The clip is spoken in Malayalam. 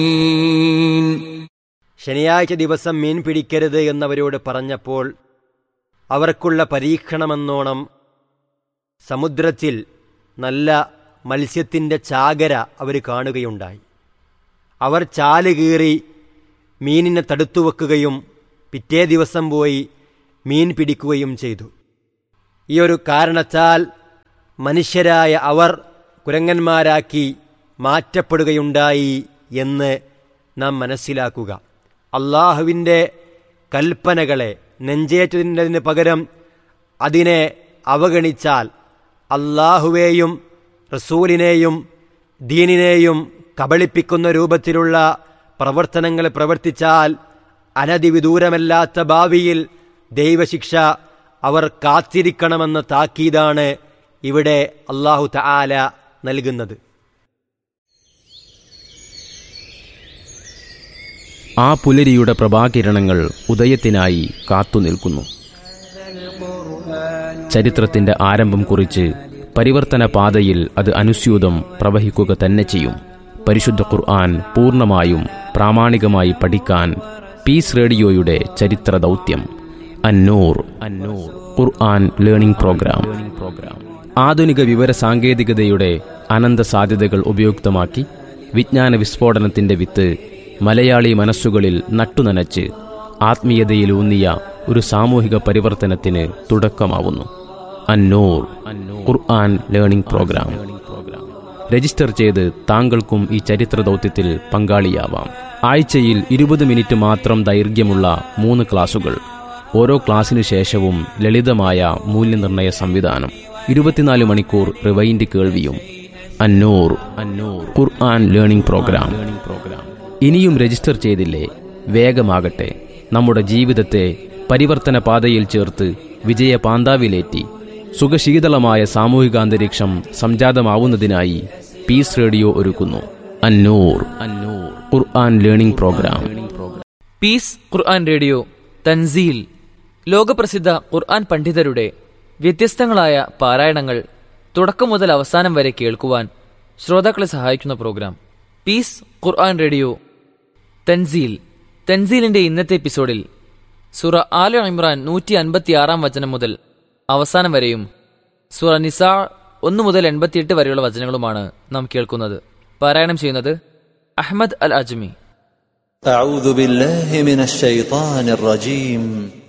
ശനിയാഴ്ച ദിവസം മീൻ പിടിക്കരുത് എന്നവരോട് പറഞ്ഞപ്പോൾ അവർക്കുള്ള പരീക്ഷണമെന്നോണം സമുദ്രത്തിൽ നല്ല മത്സ്യത്തിൻ്റെ ചാകര അവർ കാണുകയുണ്ടായി. അവർ ചാല് കീറി മീനിനെ തടുത്തുവെക്കുകയും പിറ്റേ ദിവസം പോയി മീൻ പിടിക്കുകയും ചെയ്തു. ഈ ഒരു കാരണത്താൽ മനുഷ്യരായ അവർ കുരങ്ങന്മാരാക്കി മാറ്റപ്പെടുകയുണ്ടായി എന്ന് നാം മനസ്സിലാക്കുക. അള്ളാഹുവിൻ്റെ കൽപ്പനകളെ നെഞ്ചേറ്റതിന് പകരം അതിനെ അവഗണിച്ചാൽ അള്ളാഹുവേയും റസൂലിനെയും ദീനിനെയും കബളിപ്പിക്കുന്ന രൂപത്തിലുള്ള പ്രവർത്തനങ്ങൾ പ്രവർത്തിച്ചാൽ അനധിവിദൂരമല്ലാത്ത ഭാവിയിൽ ദൈവശിക്ഷ അവർ കാത്തിരിക്കണമെന്ന താക്കീതാണ് ഇവിടെ അല്ലാഹു തആല നൽകുന്നത്. ആ പുലരിയുടെ പ്രഭാകിരണങ്ങൾ ഉദയത്തിനായി കാത്തുനിൽക്കുന്നു. ചരിത്രത്തിന്റെ ആരംഭം കുറിച്ച് പരിവർത്തന പാതയിൽ അത് അനുസ്യൂതം പ്രവഹിക്കുക തന്നെ ചെയ്യും. പരിശുദ്ധ ഖുർആൻ പൂർണ്ണമായും പ്രാമാണികമായി പഠിക്കാൻ പീസ് റേഡിയോയുടെ ചരിത്ര ദൗത്യം അന്നൂർ ഖുർആൻ ലേണിംഗ് പ്രോഗ്രാം. ആധുനിക വിവര സാങ്കേതികതയുടെ അനന്ത സാധ്യതകൾ ഉപയുക്തമാക്കി വിജ്ഞാന വിസ്ഫോടനത്തിന്റെ വിത്ത് മലയാളി മനസ്സുകളിൽ നട്ടുനനച്ച് ആത്മീയതയിലൂന്നിയ ഒരു സാമൂഹിക പരിവർത്തനത്തിന് തുടക്കമാവുന്നു. അന്നൂർ ഖുർആൻ ലേണിംഗ് പ്രോഗ്രാം. രജിസ്റ്റർ ചെയ്ത് താങ്കൾക്കും ഈ ചരിത്ര ദൗത്യത്തിൽ പങ്കാളിയാവാം. ആഴ്ചയിൽ 20 മിനിറ്റ് മാത്രം ദൈർഘ്യമുള്ള 3 ക്ലാസുകൾ. ഓരോ ക്ലാസ്സിനു ശേഷവും ലളിതമായ മൂല്യനിർണ്ണയ സംവിധാനം. 24 മണിക്കൂർ റിവൈൻഡ് കേൾവിയും. അന്നൂർ ഖുർആൻ ലേണിംഗ് പ്രോഗ്രാം. ഇനിയും രജിസ്റ്റർ ചെയ്തില്ലേ? വേഗമാകട്ടെ. നമ്മുടെ ജീവിതത്തെ പരിവർത്തന പാതയിൽ ചേർത്ത് വിജയ പാന്താവിലേറ്റി സുഖശീതളമായ സാമൂഹികാന്തരീക്ഷം സംജാതമാവുന്നതിനായി പീസ് റേഡിയോ ഒരുക്കുന്നു അന്നൂർ ഖുർആൻ ലേണിംഗ് പ്രോഗ്രാം. പീസ് ഖുർആൻ റേഡിയോ തൻസീൽ ലോകപ്രസിദ്ധ ഖുർആൻ പണ്ഡിതരുടെ വ്യത്യസ്തങ്ങളായ പാരായണങ്ങൾ തുടക്കം മുതൽ അവസാനം വരെ കേൾക്കുവാൻ ശ്രോതാക്കളെ സഹായിക്കുന്ന പ്രോഗ്രാം. പീസ് ഖുർആൻ റേഡിയോ തൻസീലിന്റെ ഇന്നത്തെ എപ്പിസോഡിൽ സൂറ ആല ഇമ്രാൻ 156 വചനം മുതൽ അവസാനം വരെയും സൂറ നിസാ 1 മുതൽ 88 വരെയുള്ള വചനങ്ങളുമാണ് നാം കേൾക്കുന്നത്. പാരായണം ചെയ്യുന്നത് അഹ്മദ് അൽ അജ്മി. അഊദു ബില്ലാഹി മിനശ് ശൈത്താനിർ റജീം.